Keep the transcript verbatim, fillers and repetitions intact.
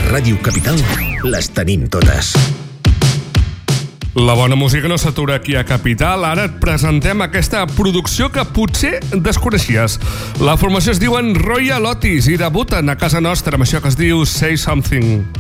Ràdio Capital les tenim totes. La bona música no s'atura aquí a Capital. Ara et presentem aquesta producció que potser desconeixies. La formació es diuen Royal Otis i debuten a casa nostra amb això que es diu Say Something.